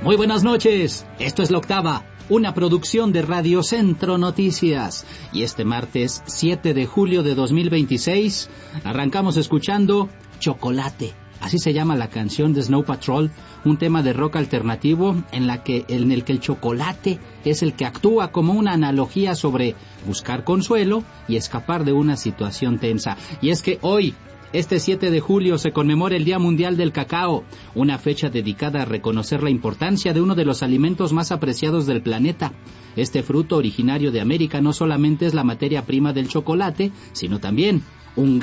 Muy buenas noches, esto es La Octava, una producción de Radio Centro Noticias. Y este martes 7 de julio de 2026 arrancamos escuchando Chocolate. Así se llama la canción de Snow Patrol, un tema de rock alternativo en el que el chocolate es el que actúa como una analogía sobre buscar consuelo y escapar de una situación tensa. Y es que hoy, este 7 de julio, se conmemora el Día Mundial del Cacao, una fecha dedicada a reconocer la importancia de uno de los alimentos más apreciados del planeta. Este fruto originario de América no solamente es la materia prima del chocolate, sino también un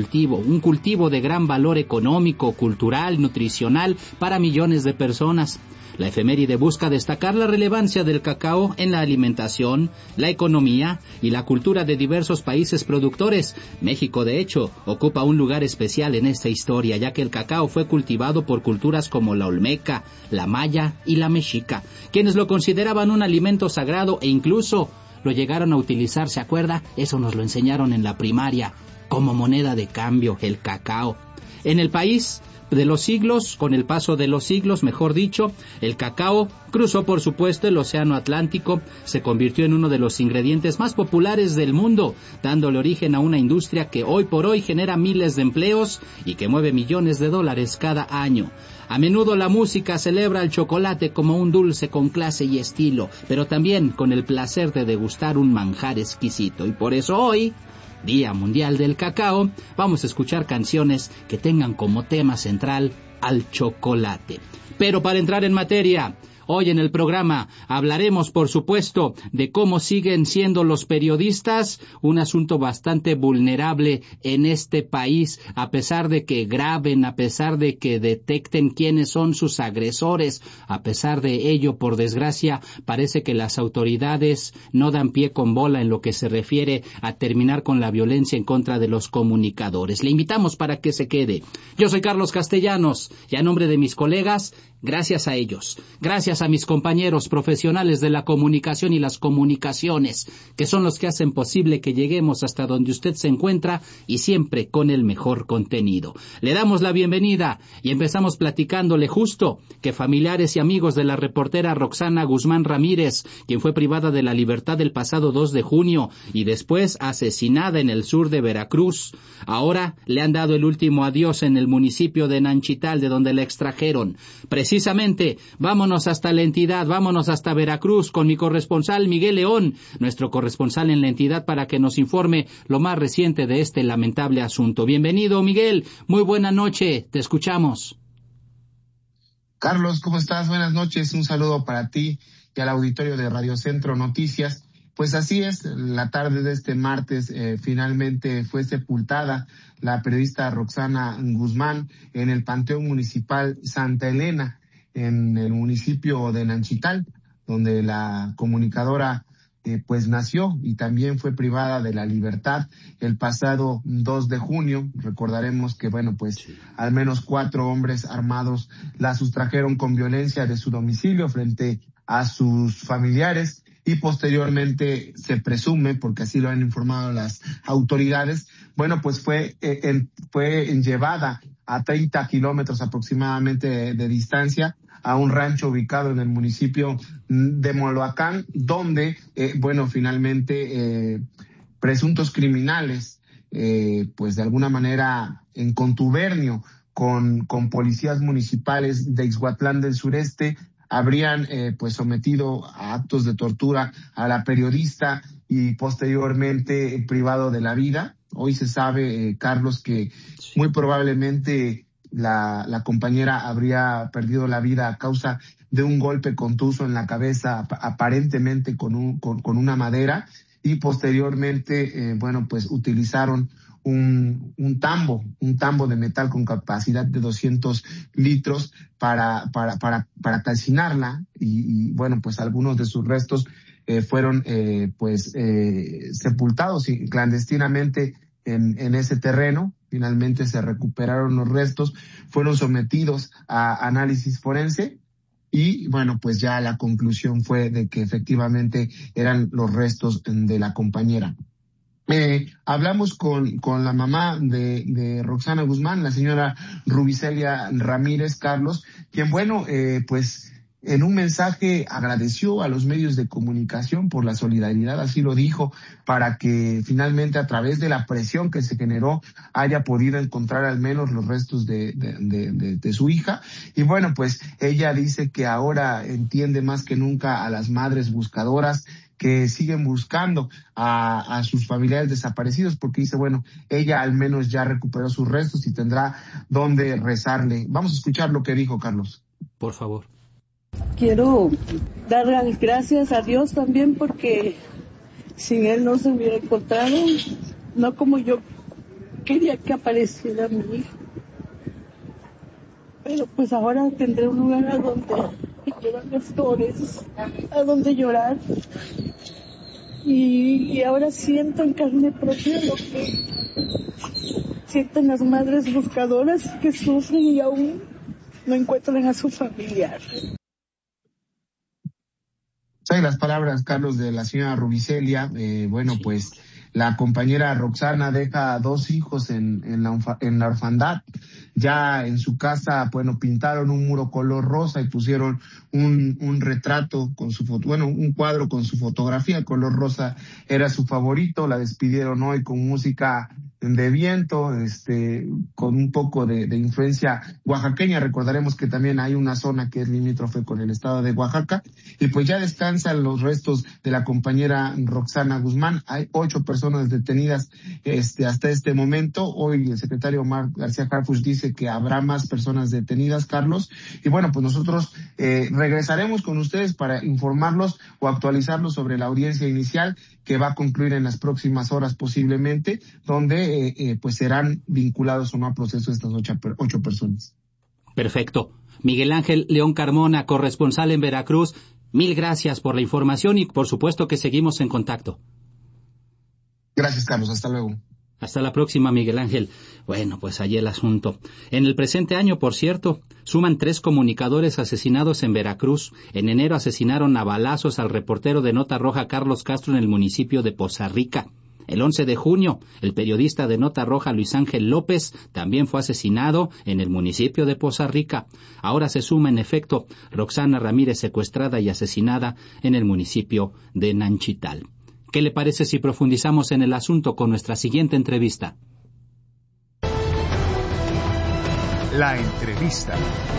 cultivo de gran valor económico, cultural, nutricional para millones de personas. La efeméride busca destacar la relevancia del cacao en la alimentación, la economía y la cultura de diversos países productores. México, de hecho, ocupa un lugar especial en esta historia, ya que el cacao fue cultivado por culturas como la olmeca, la maya y la mexica, quienes lo consideraban un alimento sagrado e incluso lo llegaron a utilizar, ¿se acuerda? Eso nos lo enseñaron en la primaria, como moneda de cambio, el cacao. En el país de los siglos, con el paso de los siglos, mejor dicho, el cacao cruzó, por supuesto, el Océano Atlántico, se convirtió en uno de los ingredientes más populares del mundo, dándole origen a una industria que hoy por hoy genera miles de empleos y que mueve millones de dólares cada año. A menudo la música celebra el chocolate como un dulce con clase y estilo, pero también con el placer de degustar un manjar exquisito. Y por eso hoy, Día Mundial del Cacao, vamos a escuchar canciones que tengan como tema central al chocolate. Pero para entrar en materia, hoy en el programa hablaremos, por supuesto, de cómo siguen siendo los periodistas un asunto bastante vulnerable en este país, a pesar de que graben, a pesar de que detecten quiénes son sus agresores. A pesar de ello, por desgracia, parece que las autoridades no dan pie con bola en lo que se refiere a terminar con la violencia en contra de los comunicadores. Le invitamos para que se quede. Yo soy Carlos Castellanos y a nombre de mis colegas, gracias a ellos, gracias a mis compañeros profesionales de la comunicación y las comunicaciones, que son los que hacen posible que lleguemos hasta donde usted se encuentra y siempre con el mejor contenido. Le damos la bienvenida y empezamos platicándole justo que familiares y amigos de la reportera Roxana Guzmán Ramírez, quien fue privada de la libertad el pasado 2 de junio y después asesinada en el sur de Veracruz, ahora le han dado el último adiós en el municipio de Nanchital, de donde la extrajeron. Precisamente, vámonos hasta la entidad, vámonos hasta Veracruz con mi corresponsal Miguel León, nuestro corresponsal en la entidad, para que nos informe lo más reciente de este lamentable asunto. Bienvenido, Miguel, muy buena noche, te escuchamos. Carlos, ¿cómo estás? Buenas noches, un saludo para ti y al auditorio de Radio Centro Noticias. Pues así es, la tarde de este martes finalmente fue sepultada la periodista Roxana Guzmán en el Panteón Municipal Santa Elena, en el municipio de Nanchital, donde la comunicadora pues nació y también fue privada de la libertad el pasado 2 de junio. Recordaremos que, al menos 4 hombres armados la sustrajeron con violencia de su domicilio frente a sus familiares y posteriormente se presume, porque así lo han informado las autoridades, fue llevada a 30 kilómetros aproximadamente de distancia a un rancho ubicado en el municipio de Moloacán, donde, finalmente presuntos criminales, de alguna manera en contubernio con policías municipales de Ixhuatlán del Sureste, habrían sometido a actos de tortura a la periodista y posteriormente privado de la vida. Hoy se sabe, Carlos, que muy probablemente la compañera habría perdido la vida a causa de un golpe contuso en la cabeza, aparentemente con una madera, y posteriormente, utilizaron un tambo de metal con capacidad de 200 litros para calcinarla y algunos de sus restos fueron sepultados clandestinamente en ese terreno. Finalmente se recuperaron los restos, fueron sometidos a análisis forense y ya la conclusión fue de que efectivamente eran los restos de la compañera. Hablamos con la mamá de Roxana Guzmán, la señora Rubicelia Ramírez, Carlos, quien en un mensaje agradeció a los medios de comunicación por la solidaridad, así lo dijo, para que finalmente a través de la presión que se generó haya podido encontrar al menos los restos de su hija. Y bueno, pues ella dice que ahora entiende más que nunca a las madres buscadoras que siguen buscando a sus familiares desaparecidos, porque dice, bueno, ella al menos ya recuperó sus restos y tendrá donde rezarle. Vamos a escuchar lo que dijo Carlos. Por favor. Quiero dar las gracias a Dios también porque sin Él no se hubiera encontrado, no como yo quería que apareciera mi hijo. Pero pues ahora tendré un lugar a donde llevar las flores, a donde llorar. Y ahora siento en carne propia lo que sienten las madres buscadoras que sufren y aún no encuentran a su familiar. Las palabras, Carlos, de la señora Rubicelia. Bueno, pues la compañera Roxana deja 2 hijos en la orfandad. Ya en su casa, bueno, pintaron un muro color rosa y pusieron un retrato con su foto, bueno, un cuadro con su fotografía. Color rosa era su favorito. La despidieron hoy con música de viento, con un poco de influencia oaxaqueña. Recordaremos que también hay una zona que es limítrofe con el estado de Oaxaca. Y pues ya descansan los restos de la compañera Roxana Guzmán. Hay 8 personas detenidas hasta este momento. Hoy el secretario Omar García Harfuch dice que habrá más personas detenidas, Carlos. Y bueno, pues nosotros regresaremos con ustedes para informarlos o actualizarlos sobre la audiencia inicial que va a concluir en las próximas horas posiblemente, donde pues serán vinculados o no a proceso estas 8 personas. Perfecto. Miguel Ángel León Carmona, corresponsal en Veracruz, mil gracias por la información y por supuesto que seguimos en contacto. Gracias, Carlos. Hasta luego. Hasta la próxima, Miguel Ángel. Bueno, pues allí el asunto. En el presente año, por cierto, suman 3 comunicadores asesinados en Veracruz. En enero asesinaron a balazos al reportero de Nota Roja Carlos Castro en el municipio de Poza Rica. El 11 de junio, el periodista de Nota Roja Luis Ángel López también fue asesinado en el municipio de Poza Rica. Ahora se suma, en efecto, Roxana Ramírez secuestrada y asesinada en el municipio de Nanchital. ¿Qué le parece si profundizamos en el asunto con nuestra siguiente entrevista? La entrevista.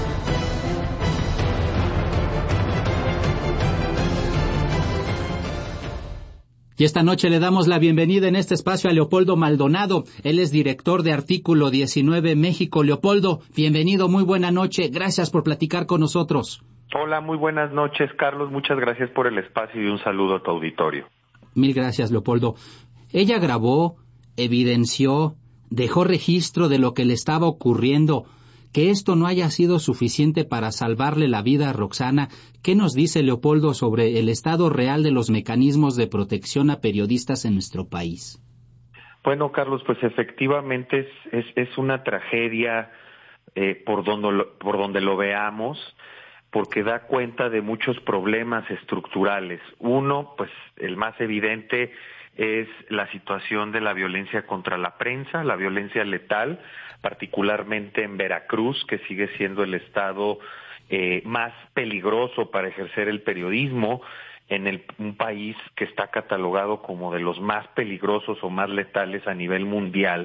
Y esta noche le damos la bienvenida en este espacio a Leopoldo Maldonado. Él es director de Artículo 19 México. Leopoldo, bienvenido, muy buena noche. Gracias por platicar con nosotros. Hola, muy buenas noches, Carlos. Muchas gracias por el espacio y un saludo a tu auditorio. Mil gracias, Leopoldo. Ella grabó, evidenció, dejó registro de lo que le estaba ocurriendo. Que esto no haya sido suficiente para salvarle la vida a Roxana, ¿qué nos dice Leopoldo sobre el estado real de los mecanismos de protección a periodistas en nuestro país? Bueno, Carlos, pues efectivamente es una tragedia por donde lo veamos, porque da cuenta de muchos problemas estructurales. Uno, pues el más evidente es la situación de la violencia contra la prensa, la violencia letal, particularmente en Veracruz, que sigue siendo el estado más peligroso para ejercer el periodismo en un país que está catalogado como de los más peligrosos o más letales a nivel mundial,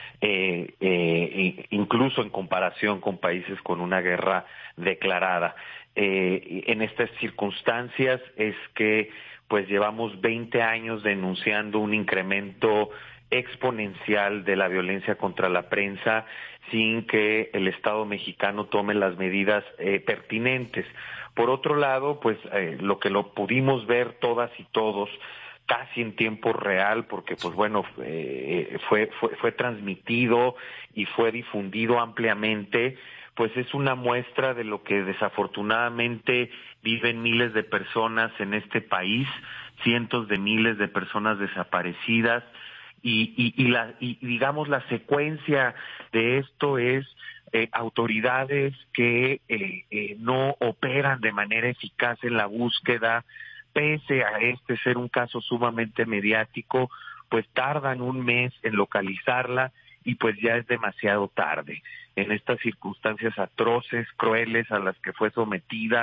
incluso en comparación con países con una guerra declarada. En estas circunstancias es que pues llevamos 20 años denunciando un incremento exponencial de la violencia contra la prensa sin que el Estado mexicano tome las medidas pertinentes. Por otro lado, pues lo pudimos ver todas y todos casi en tiempo real, porque pues bueno, fue transmitido y fue difundido ampliamente, pues es una muestra de lo que desafortunadamente viven miles de personas en este país, cientos de miles de personas desaparecidas, y digamos la secuencia de esto es autoridades que no operan de manera eficaz en la búsqueda, pese a ser un caso sumamente mediático, pues tardan un mes en localizarla y pues ya es demasiado tarde. En estas circunstancias atroces, crueles a las que fue sometida,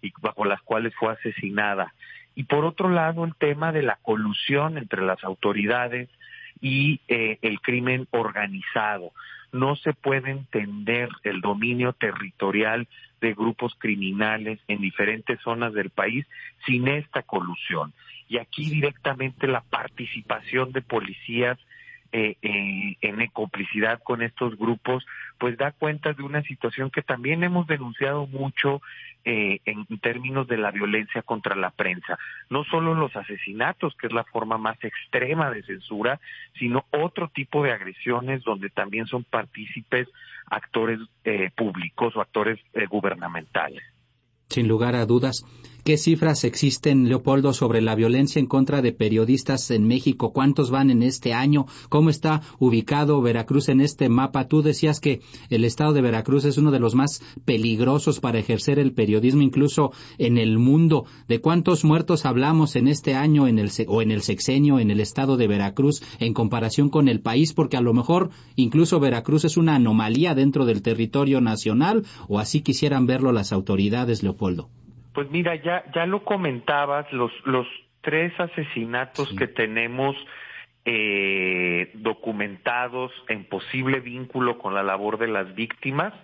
y bajo las cuales fue asesinada. Y por otro lado, el tema de la colusión entre las autoridades y el crimen organizado. No se puede entender el dominio territorial de grupos criminales en diferentes zonas del país sin esta colusión. Y aquí directamente la participación de policías en complicidad con estos grupos, pues da cuenta de una situación que también hemos denunciado mucho en términos de la violencia contra la prensa. No solo los asesinatos, que es la forma más extrema de censura, sino otro tipo de agresiones donde también son partícipes actores públicos o actores gubernamentales. Sin lugar a dudas. ¿Qué cifras existen, Leopoldo, sobre la violencia en contra de periodistas en México? ¿Cuántos van en este año? ¿Cómo está ubicado Veracruz en este mapa? Tú decías que el estado de Veracruz es uno de los más peligrosos para ejercer el periodismo, incluso en el mundo. ¿De cuántos muertos hablamos en este año en el sexenio en el estado de Veracruz en comparación con el país? Porque a lo mejor incluso Veracruz es una anomalía dentro del territorio nacional, o así quisieran verlo las autoridades, Leopoldo. Pues mira, ya lo comentabas, los 3 asesinatos que tenemos documentados en posible vínculo con la labor de las víctimas,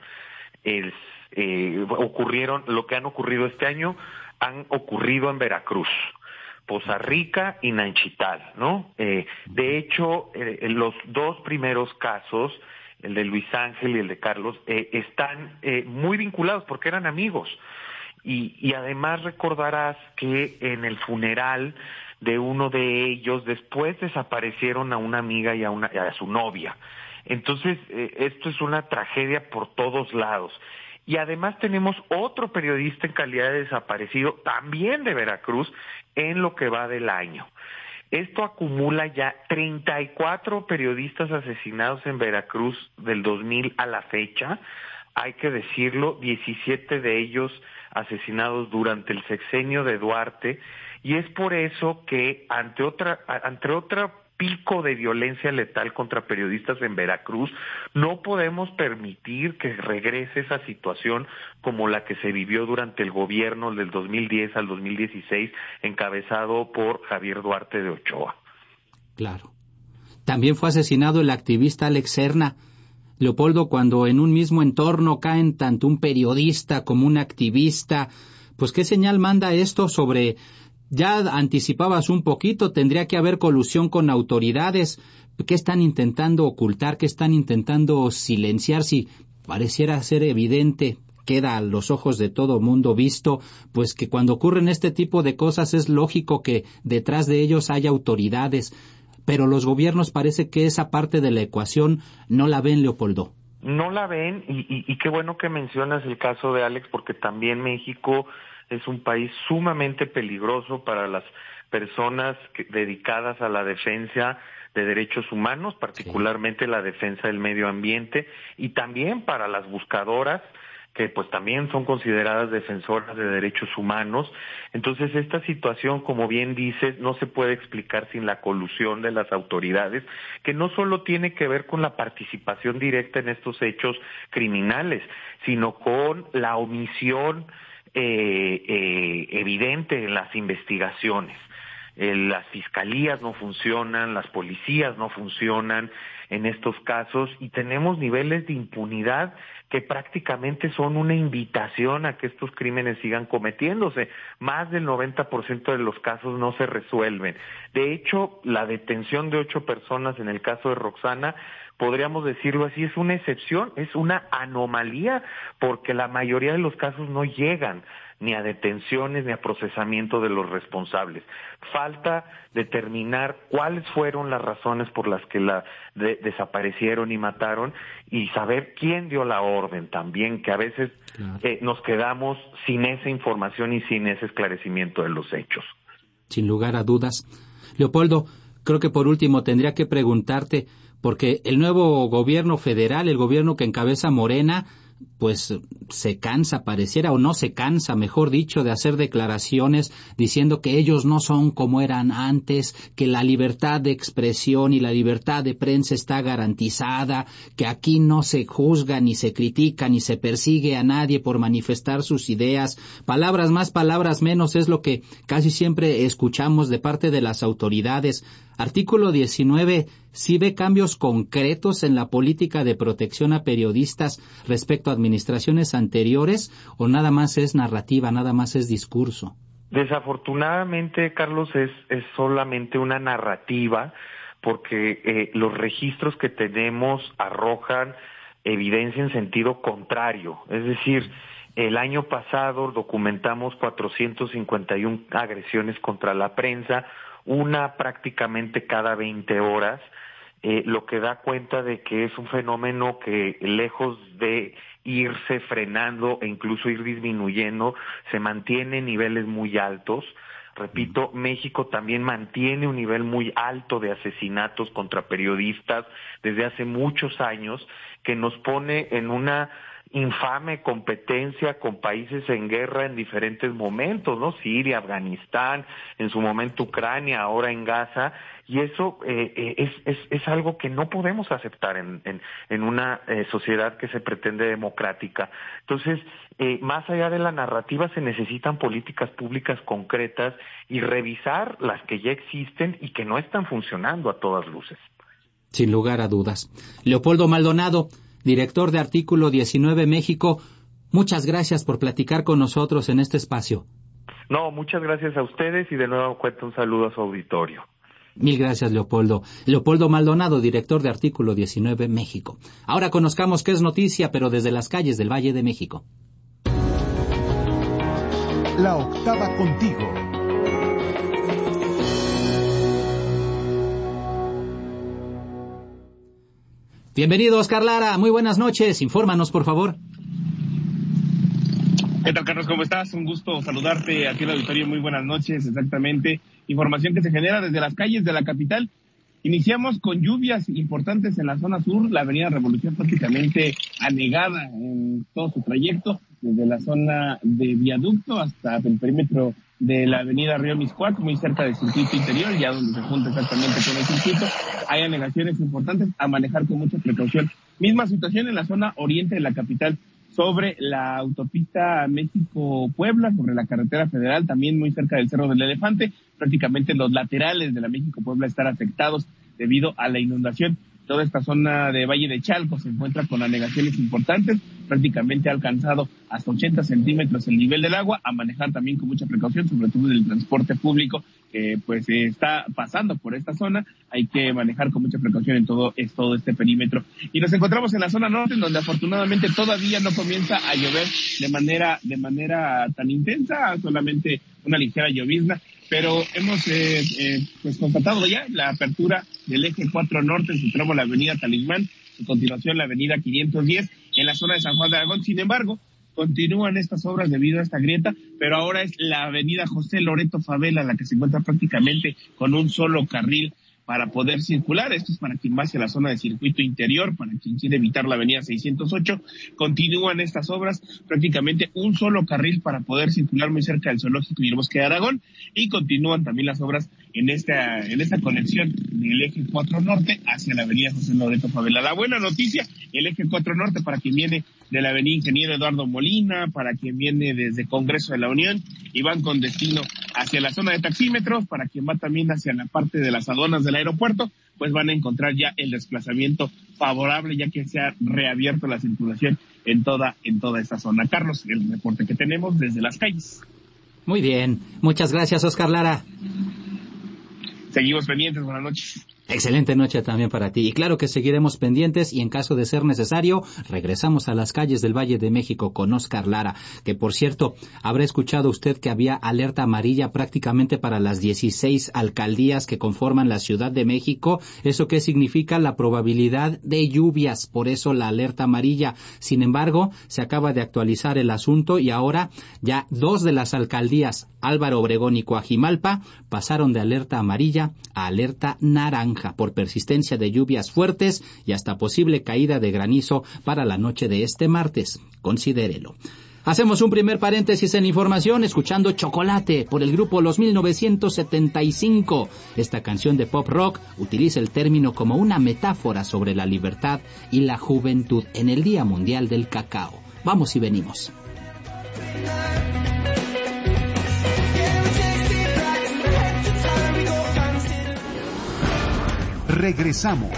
lo que han ocurrido este año, han ocurrido en Veracruz, Poza Rica y Nanchital, ¿no? De hecho, los 2 primeros casos, el de Luis Ángel y el de Carlos, están muy vinculados porque eran amigos. Y además recordarás que en el funeral de uno de ellos, después desaparecieron a una amiga y a su novia. Entonces, esto es una tragedia por todos lados. Y además tenemos otro periodista en calidad de desaparecido, también de Veracruz, en lo que va del año. Esto acumula ya 34 periodistas asesinados en Veracruz del 2000 a la fecha. Hay que decirlo, 17 de ellos asesinados durante el sexenio de Duarte, y es por eso que ante otro pico de violencia letal contra periodistas en Veracruz, no podemos permitir que regrese esa situación como la que se vivió durante el gobierno del 2010 al 2016, encabezado por Javier Duarte de Ochoa. Claro. También fue asesinado el activista Alex Serna. Leopoldo, cuando en un mismo entorno caen tanto un periodista como un activista, pues ¿qué señal manda esto sobre? Ya anticipabas un poquito, tendría que haber colusión con autoridades. ¿Qué están intentando ocultar? ¿Qué están intentando silenciar? Si pareciera ser evidente, queda a los ojos de todo mundo visto, pues que cuando ocurren este tipo de cosas es lógico que detrás de ellos haya autoridades. Pero los gobiernos parece que esa parte de la ecuación no la ven, Leopoldo. No la ven, y qué bueno que mencionas el caso de Alex, porque también México es un país sumamente peligroso para las personas dedicadas a la defensa de derechos humanos, particularmente la defensa del medio ambiente, y también para las buscadoras, que pues también son consideradas defensoras de derechos humanos. Entonces esta situación, como bien dices, no se puede explicar sin la colusión de las autoridades, que no solo tiene que ver con la participación directa en estos hechos criminales, sino con la omisión evidente en las investigaciones. Las fiscalías no funcionan, las policías no funcionan en estos casos, y tenemos niveles de impunidad que prácticamente son una invitación a que estos crímenes sigan cometiéndose. Más del 90% de los casos no se resuelven. De hecho, la detención de 8 personas en el caso de Roxana, podríamos decirlo así, es una excepción, es una anomalía, porque la mayoría de los casos no llegan ni a detenciones ni a procesamiento de los responsables. Falta determinar cuáles fueron las razones por las que la desaparecieron y mataron, y saber quién dio la orden también, que a veces nos quedamos sin esa información y sin ese esclarecimiento de los hechos. Sin lugar a dudas. Leopoldo, creo que por último tendría que preguntarte, porque el nuevo gobierno federal, el gobierno que encabeza Morena, pues se cansa, pareciera, o no se cansa, mejor dicho, de hacer declaraciones diciendo que ellos no son como eran antes, que la libertad de expresión y la libertad de prensa está garantizada, que aquí no se juzga, ni se critica, ni se persigue a nadie por manifestar sus ideas. Palabras más, palabras menos es lo que casi siempre escuchamos de parte de las autoridades. Artículo 19, ¿sí ve cambios concretos en la política de protección a periodistas respecto a administraciones anteriores, o nada más es narrativa, nada más es discurso? Desafortunadamente, Carlos, es solamente una narrativa, porque los registros que tenemos arrojan evidencia en sentido contrario. Es decir, el año pasado documentamos 451 agresiones contra la prensa, una prácticamente cada 20 horas, lo que da cuenta de que es un fenómeno que, lejos de irse frenando e incluso ir disminuyendo, se mantiene en niveles muy altos. Repito, México también mantiene un nivel muy alto de asesinatos contra periodistas desde hace muchos años, que nos pone en una infame competencia con países en guerra en diferentes momentos, ¿no? Siria, Afganistán, en su momento Ucrania, ahora en Gaza, y eso es algo que no podemos aceptar en una sociedad que se pretende democrática. Entonces, más allá de la narrativa, se necesitan políticas públicas concretas y revisar las que ya existen y que no están funcionando a todas luces. Sin lugar a dudas. Leopoldo Maldonado, director de Artículo 19 México, muchas gracias por platicar con nosotros en este espacio. No, muchas gracias a ustedes y de nuevo cuento un saludo a su auditorio. Mil gracias, Leopoldo. Leopoldo Maldonado, director de Artículo 19 México. Ahora conozcamos qué es noticia, pero desde las calles del Valle de México. La octava contigo. Bienvenido, Oscar Lara. Muy buenas noches. Infórmanos, por favor. ¿Qué tal, Carlos? ¿Cómo estás? Un gusto saludarte aquí en el auditorio. Muy buenas noches. Exactamente. Información que se genera desde las calles de la capital. Iniciamos con lluvias importantes en la zona sur. La avenida Revolución prácticamente anegada en todo su trayecto, desde la zona de Viaducto hasta el perímetro de la avenida Río Miscuac, muy cerca del circuito interior, ya donde se junta exactamente con el circuito. Hay anegaciones importantes a manejar con mucha precaución. Misma situación en la zona oriente de la capital, sobre la autopista México-Puebla, sobre la carretera federal, también muy cerca del Cerro del Elefante. Prácticamente los laterales de la México-Puebla están afectados debido a la inundación. Toda esta zona de Valle de Chalco se encuentra con anegaciones importantes, prácticamente ha alcanzado hasta 80 centímetros el nivel del agua, a manejar también con mucha precaución, sobre todo en el transporte público que está pasando por esta zona. Hay que manejar con mucha precaución en todo este perímetro. Y nos encontramos en la zona norte, en donde afortunadamente todavía no comienza a llover de manera tan intensa, solamente una ligera llovizna. Pero hemos constatado ya la apertura del eje 4 norte en su tramo la avenida Talismán, a continuación la avenida 510 en la zona de San Juan de Aragón. Sin embargo, continúan estas obras debido a esta grieta, pero ahora es la avenida José Loreto Favela la que se encuentra prácticamente con un solo carril para poder circular. Esto es para quien va hacia la zona de circuito interior, para quien quiere evitar la avenida 608. Continúan estas obras, prácticamente un solo carril para poder circular muy cerca del Zoológico y el Bosque de Aragón, y continúan también las obras en esta conexión del eje 4 norte hacia la avenida José Loreto Favela. La buena noticia, el eje 4 norte para quien viene de la avenida Ingeniero Eduardo Molina, para quien viene desde Congreso de la Unión y van con destino hacia la zona de taxímetros, para quien va también hacia la parte de las aduanas del aeropuerto, pues van a encontrar ya el desplazamiento favorable, ya que se ha reabierto la circulación en toda esta zona. Carlos, el reporte que tenemos desde las calles. Muy bien, muchas gracias, Oscar Lara. Seguimos pendientes, buenas noches. Excelente noche también para ti. Y claro que seguiremos pendientes y en caso de ser necesario, regresamos a las calles del Valle de México con Oscar Lara, que por cierto, habrá escuchado usted que había alerta amarilla prácticamente para las 16 alcaldías que conforman la Ciudad de México. ¿Eso qué significa? La probabilidad de lluvias, por eso la alerta amarilla. Sin embargo, se acaba de actualizar el asunto y ahora ya 2 de las alcaldías, Álvaro Obregón y Coajimalpa, pasaron de alerta amarilla a alerta naranja. naranja por persistencia de lluvias fuertes y hasta posible caída de granizo para la noche de este martes. Considérelo. Hacemos un primer paréntesis en la información escuchando Chocolate por el grupo Los 1975. Esta canción de pop rock utiliza el término como una metáfora sobre la libertad y la juventud en el Día Mundial del Cacao. Vamos y venimos. Regresamos.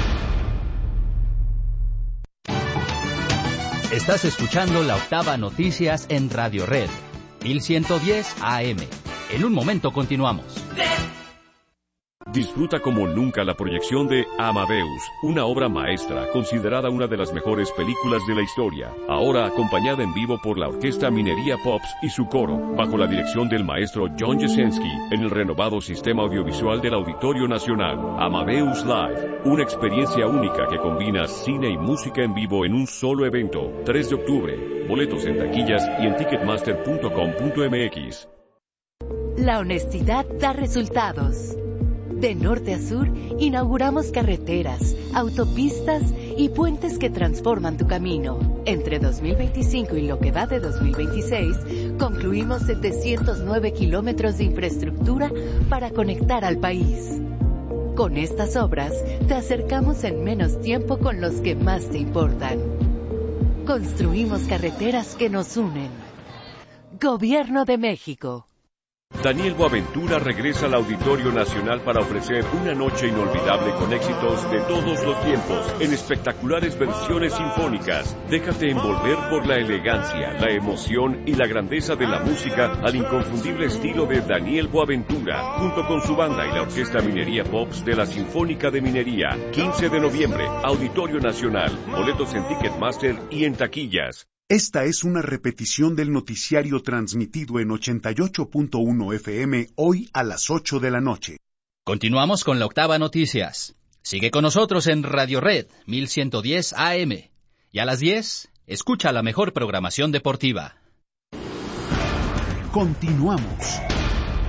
Estás escuchando La Octava Noticias en Radio Red, 1110 AM. En un momento continuamos. Disfruta como nunca la proyección de Amadeus, una obra maestra considerada una de las mejores películas de la historia, ahora acompañada en vivo por la Orquesta Minería Pops y su coro, bajo la dirección del maestro John Jasenski, en el renovado sistema audiovisual del Auditorio Nacional. Amadeus Live, una experiencia única que combina cine y música en vivo en un solo evento. 3 de octubre, boletos en taquillas y en ticketmaster.com.mx. La honestidad da resultados. De norte a sur, inauguramos carreteras, autopistas y puentes que transforman tu camino. Entre 2025 y lo que va de 2026, concluimos 709 kilómetros de infraestructura para conectar al país. Con estas obras, te acercamos en menos tiempo con los que más te importan. Construimos carreteras que nos unen. Gobierno de México. Daniel Boaventura regresa al Auditorio Nacional para ofrecer una noche inolvidable con éxitos de todos los tiempos, en espectaculares versiones sinfónicas. Déjate envolver por la elegancia, la emoción y la grandeza de la música al inconfundible estilo de Daniel Boaventura, junto con su banda y la Orquesta Minería Pops de la Sinfónica de Minería. 15 de noviembre, Auditorio Nacional. Boletos en Ticketmaster y en taquillas. Esta es una repetición del noticiario transmitido en 88.1 FM hoy a las 8 de la noche. Continuamos con La Octava Noticias. Sigue con nosotros en Radio Red, 1110 AM. Y a las 10, escucha la mejor programación deportiva. Continuamos.